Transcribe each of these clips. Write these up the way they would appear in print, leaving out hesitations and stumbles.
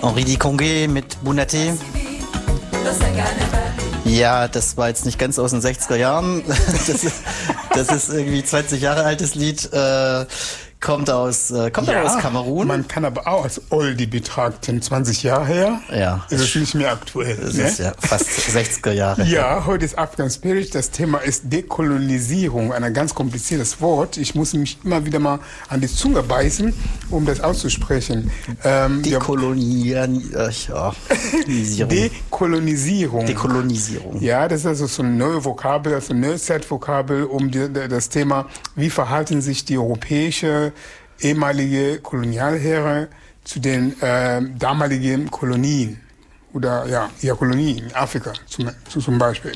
Henri Dicongué mit Bunaté. Ja, das war jetzt nicht ganz aus den 60er Jahren. Das ist irgendwie 20 Jahre altes Lied. Kommt aus Kamerun. Man kann aber auch als Oldie betrachten, 20 Jahre her. Ja. Ist es nicht mehr aktuell. Das ist ja fast 60er Jahre. Ja, heute ist African Spirit. Das Thema ist Dekolonisierung. Ein ganz kompliziertes Wort. Ich muss mich immer wieder mal an die Zunge beißen, um das auszusprechen. Dekolonisierung. Dekolonisierung. Ja, das ist also so ein neues Vokabel, also ein Neuzeitvokabel, um das Thema, wie verhalten sich die europäische ehemalige Kolonialherren zu den damaligen Kolonien oder Kolonien in Afrika zum Beispiel.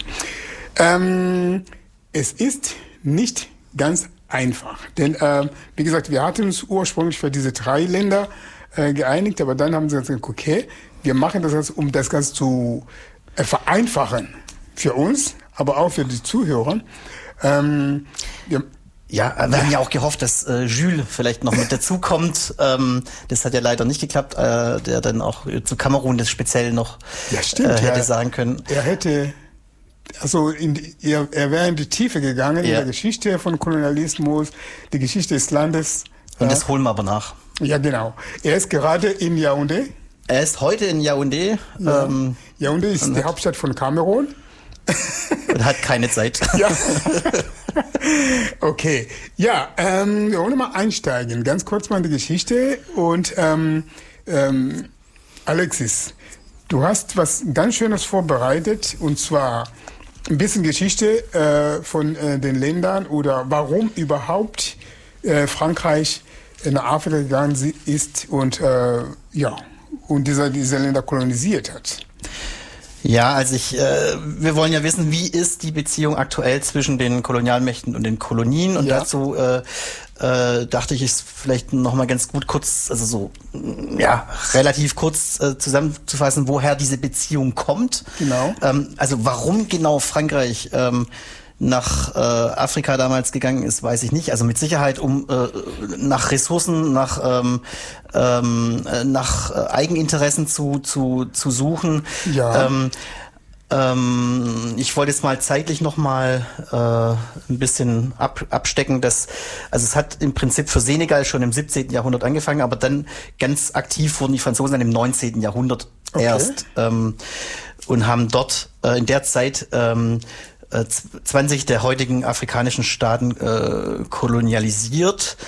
Es ist nicht ganz einfach, denn wie gesagt, wir hatten uns ursprünglich für diese 3 Länder geeinigt, aber dann haben sie gesagt, okay, wir machen das Ganze, um das Ganze zu vereinfachen für uns, aber auch für die Zuhörer. Wir haben ja auch gehofft, dass Jules vielleicht noch mit dazukommt. Das hat ja leider nicht geklappt, der dann auch zu Kamerun das speziell noch hätte sagen können. Er hätte, er wäre in die Tiefe gegangen, in der Geschichte von Kolonialismus, die Geschichte des Landes. Und das holen wir aber nach. Ja, genau. Er ist gerade in Yaoundé. Er ist heute in Yaoundé. Ja. Yaoundé ist die Hauptstadt von Kamerun. Und hat keine Zeit. Ja. Okay. Ja, wir wollen mal einsteigen. Ganz kurz mal in die Geschichte. Und Alexis, du hast was ganz Schönes vorbereitet. Und zwar ein bisschen Geschichte von den Ländern oder warum überhaupt Frankreich nach Afrika gegangen ist und diese Länder kolonisiert hat. Ja, also wir wollen ja wissen, wie ist die Beziehung aktuell zwischen den Kolonialmächten und den Kolonien, und dazu dachte ich, ist vielleicht noch mal ganz gut relativ kurz zusammenzufassen, woher diese Beziehung kommt. Genau. Also warum genau Frankreich nach Afrika damals gegangen ist, weiß ich nicht. Also mit Sicherheit nach Ressourcen, nach Eigeninteressen zu suchen. Ja. Ich wollte jetzt mal zeitlich noch mal ein bisschen abstecken, es hat im Prinzip für Senegal schon im 17. Jahrhundert angefangen, aber dann ganz aktiv wurden die Franzosen dann im 19. Jahrhundert erst und haben dort in der Zeit 20 der heutigen afrikanischen Staaten kolonialisiert.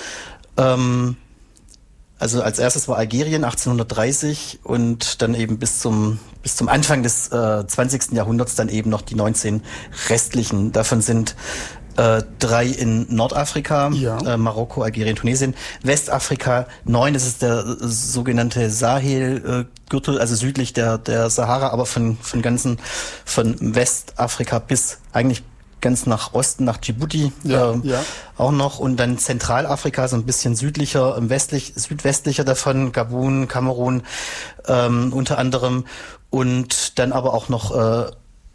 Also als erstes war Algerien 1830 und dann eben bis zum Anfang des 20. Jahrhunderts dann eben noch die 19 restlichen. Davon sind 3 in Nordafrika, Marokko, Algerien, Tunesien. Westafrika 9, das ist der sogenannte Sahel-Gürtel, also südlich der Sahara, aber von Westafrika bis eigentlich ganz nach Osten, nach Djibouti auch noch. Und dann Zentralafrika, so ein bisschen südlicher, südwestlicher davon, Gabun, Kamerun unter anderem. Und dann aber auch noch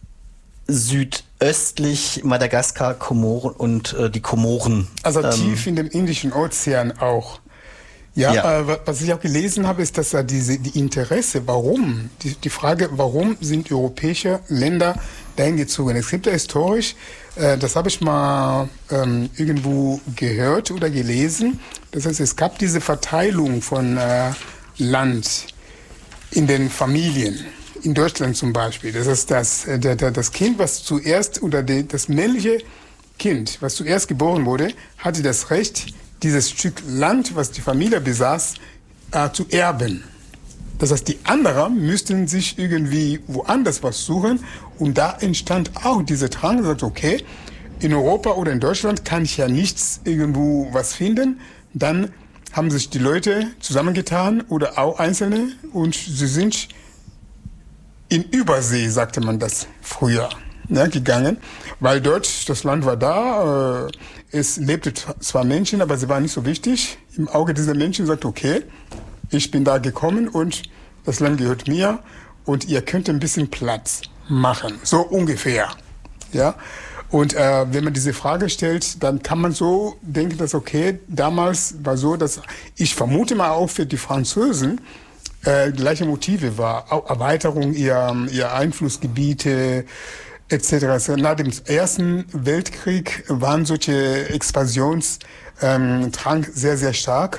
südöstlich Madagaskar, Komoren und die Komoren. Also tief in dem Indischen Ozean auch. Was ich auch gelesen habe, ist, dass die Interesse, warum, die Frage, warum sind europäische Länder dahin gezogen? Es gibt ja historisch, das habe ich mal irgendwo gehört oder gelesen, das heißt, es gab diese Verteilung von Land in den Familien. In Deutschland zum Beispiel. Das ist das Kind, was zuerst, oder das männliche Kind, was zuerst geboren wurde, hatte das Recht, dieses Stück Land, was die Familie besaß, zu erben. Das heißt, die anderen müssten sich irgendwie woanders was suchen. Und da entstand auch dieser Drang, gesagt, okay, in Europa oder in Deutschland kann ich ja nichts irgendwo was finden. Dann haben sich die Leute zusammengetan oder auch Einzelne und sie sind in Übersee, sagte man das früher, gegangen, weil dort, das Land war da, es lebte zwar Menschen, aber sie waren nicht so wichtig. Im Auge dieser Menschen sagt, okay, ich bin da gekommen und das Land gehört mir und ihr könnt ein bisschen Platz machen, so ungefähr. Ja? Und wenn man diese Frage stellt, dann kann man so denken, dass okay, damals war so, dass ich vermute mal auch für die Franzosen, gleiche Motive war. Auch Erweiterung ihr Einflussgebiete etc. Also nach dem Ersten Weltkrieg waren solche Expansionsdrang sehr, sehr stark.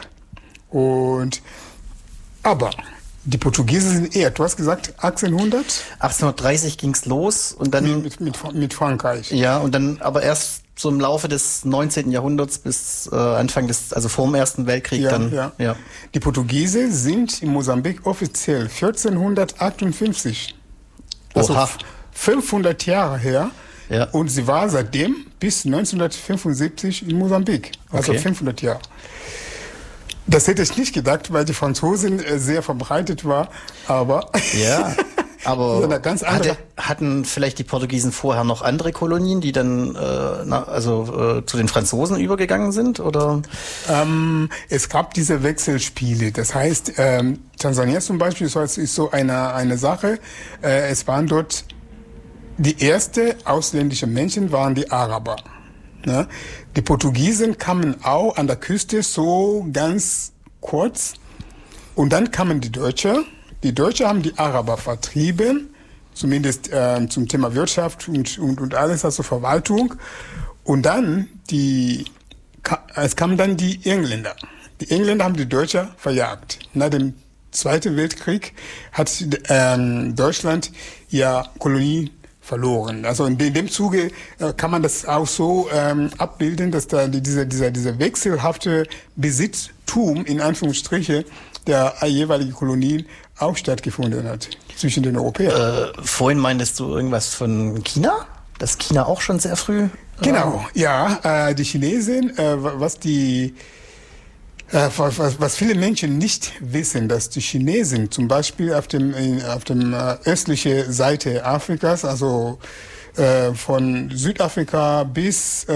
Aber die Portugiesen sind eher, du hast gesagt 1800? 1830 ging's los und dann... Mit Frankreich. Ja, und dann aber erst so im Laufe des 19. Jahrhunderts bis Anfang also vor dem Ersten Weltkrieg Ja. Die Portugiesen sind in Mosambik offiziell 1458. Also Oha. 500 Jahre her. Ja. Und sie war seitdem bis 1975 in Mosambik. Also Okay. 500 Jahre. Das hätte ich nicht gedacht, weil die Franzosen sehr verbreitet war, aber Ja, aber So eine ganz andere- hatten vielleicht die Portugiesen vorher noch andere Kolonien, die dann zu den Franzosen übergegangen sind, oder? es gab diese Wechselspiele. Das heißt, Tansania zum Beispiel ist so eine Sache. Es waren dort die erste ausländischen Menschen waren die Araber. Ne? Die Portugiesen kamen auch an der Küste so ganz kurz. Und dann kamen die Deutschen. Die Deutschen haben die Araber vertrieben, zumindest zum Thema Wirtschaft und alles, also Verwaltung. Und dann es kamen dann die Engländer. Die Engländer haben die Deutschen verjagt. Nach dem Zweiten Weltkrieg hat Deutschland ja Kolonien verloren. Also in dem Zuge kann man das auch so abbilden, dass da dieser wechselhafte Besitztum in Anführungsstriche der jeweiligen Kolonien auch stattgefunden hat zwischen den Europäern. Vorhin meintest du irgendwas von China? Dass China auch schon sehr früh... Genau, ja. Die Chinesen, was viele Menschen nicht wissen, dass die Chinesen zum Beispiel auf dem östlichen Seite Afrikas, also von Südafrika bis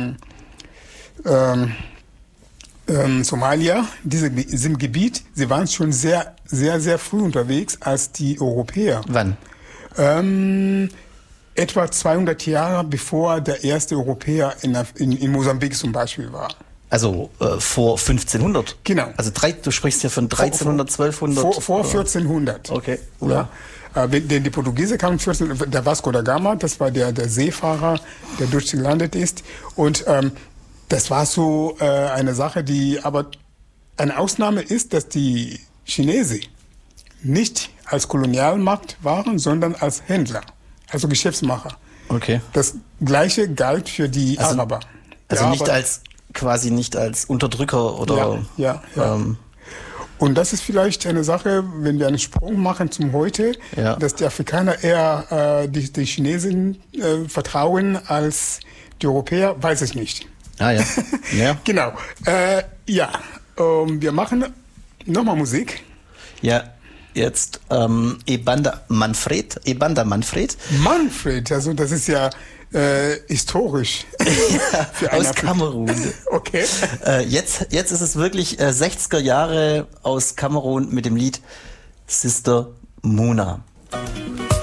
Somalia, diesem Gebiet, sie waren schon sehr, sehr, sehr früh unterwegs als die Europäer. Wann? Etwa 200 Jahre bevor der erste Europäer in Mosambik zum Beispiel war. Also vor 1500? Genau. Also du sprichst ja von 1300, 1200? Vor 1400. Okay. Ja. Denn die Portugiesen kamen der Vasco da Gama, das war der Seefahrer, der durchgelandet ist. Und das war so eine Sache, aber eine Ausnahme ist, dass die Chinesen nicht als Kolonialmacht waren, sondern als Händler, also Geschäftsmacher. Okay. Das Gleiche galt für die Araber. Also quasi nicht als Unterdrücker oder... Ja. Und das ist vielleicht eine Sache, wenn wir einen Sprung machen zum Heute, dass die Afrikaner eher die Chinesen vertrauen als die Europäer, weiß ich nicht. Ah ja. Ja. Genau. Wir machen nochmal Musik. Ja, jetzt Ebanda Manfred. Manfred, also das ist ja historisch. Ja, aus Kamerun. Okay. Jetzt ist es wirklich 60er Jahre aus Kamerun mit dem Lied Sister Muna.